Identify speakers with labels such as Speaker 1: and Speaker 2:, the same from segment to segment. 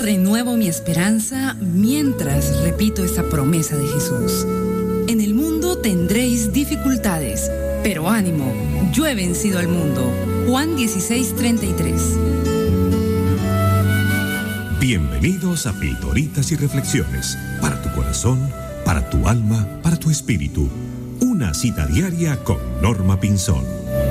Speaker 1: renuevo mi esperanza mientras repito esta promesa de Jesús. En el mundo tendréis dificultades, pero ánimo, yo he vencido al mundo. Juan 16:33.
Speaker 2: Bienvenidos a Pildoritas y Reflexiones, para tu corazón, para tu alma, para tu espíritu. Una cita diaria con Norma Pinzón.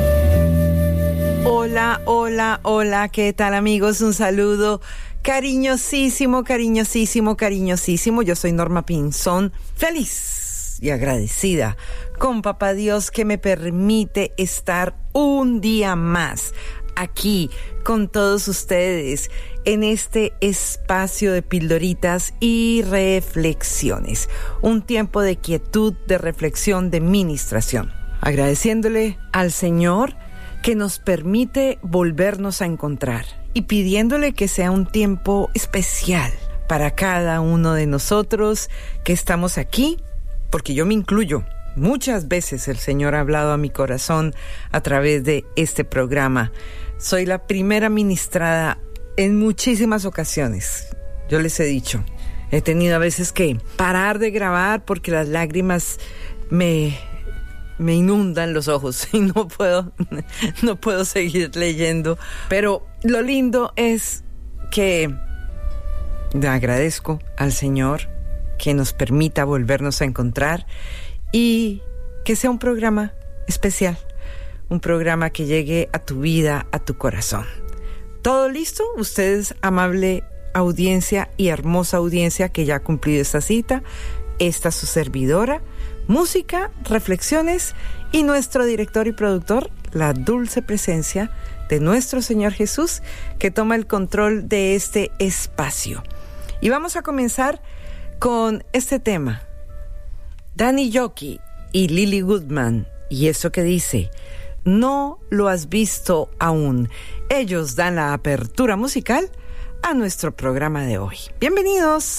Speaker 3: Hola, hola, hola, ¿qué tal, amigos? Un saludo cariñosísimo, cariñosísimo, cariñosísimo. Yo soy Norma Pinzón, feliz y agradecida con Papá Dios que me permite estar un día más aquí con todos ustedes en este espacio de pildoritas y reflexiones. Un tiempo de quietud, de reflexión, de ministración. Agradeciéndole al Señor que nos permite volvernos a encontrar y pidiéndole que sea un tiempo especial para cada uno de nosotros que estamos aquí, porque yo me incluyo. Muchas veces el Señor ha hablado a mi corazón a través de este programa. Soy la primera ministrada en muchísimas ocasiones. Yo les he dicho, he tenido a veces que parar de grabar porque las lágrimas me inundan los ojos y no puedo seguir leyendo. Pero lo lindo es que le agradezco al Señor que nos permita volvernos a encontrar y que sea un programa especial, un programa que llegue a tu vida, a tu corazón. ¿Todo listo? Ustedes, amable audiencia y hermosa audiencia que ya ha cumplido esta cita, esta su servidora, música, reflexiones y nuestro director y productor, la dulce presencia de nuestro Señor Jesús, que toma el control de este espacio. Y vamos a comenzar con este tema. Danny Yoki y Lily Goodman, y eso que dice, no lo has visto aún. Ellos dan la apertura musical a nuestro programa de hoy. Bienvenidos.